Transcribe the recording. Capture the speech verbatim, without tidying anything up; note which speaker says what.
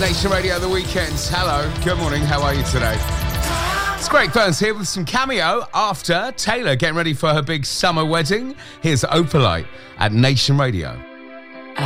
Speaker 1: Nation Radio, the weekends. Hello, good morning, how are you today? It's Greg Burns here with some Cameo after Taylor getting ready for her big summer wedding. Here's Opalite at Nation Radio.